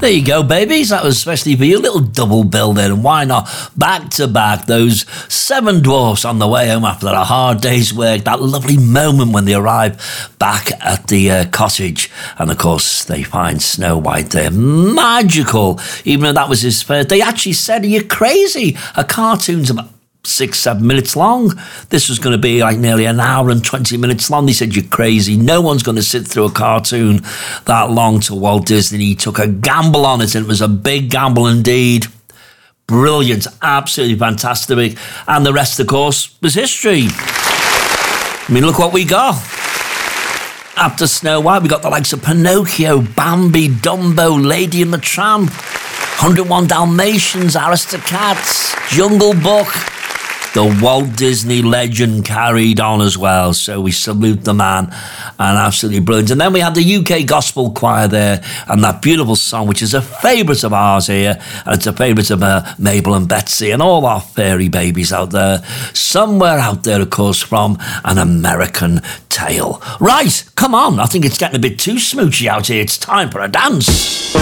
There you go, babies. That was especially for you. Little double bill there. And why not? Back to back, those seven dwarfs on the way home after a hard day's work. That lovely moment when they arrive back at the cottage. And, of course, they find Snow White there. Magical. Even though that was his first. They actually said, are you crazy? A cartoon's about 6-7 minutes long. This was going to be like nearly an hour and 20 minutes long. They said, you're crazy. No one's going to sit through a cartoon that long. To Walt Disney. He took a gamble on it, and it was a big gamble indeed. Brilliant. Absolutely fantastic. And the rest, of course, was history. I mean, look what we got. After Snow White, we got the likes of Pinocchio, Bambi, Dumbo, Lady and the Tramp, 101 Dalmatians, Aristocats, Jungle Book. The Walt Disney legend carried on as well. So we salute the man, and absolutely brilliant. And then we had the UK Gospel Choir there, and that beautiful song, which is a favourite of ours here, and it's a favourite of Mabel and Betsy and all our fairy babies out there. Somewhere out there, of course, from An American Tale. Right, come on. I think it's getting a bit too smoochy out here. It's time for a dance.